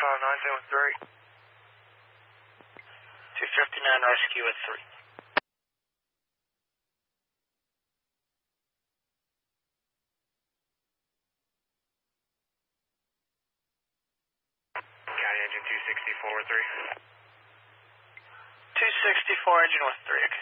259 rescue at 3. County engine 264 with 3. 264 engine with 3, okay.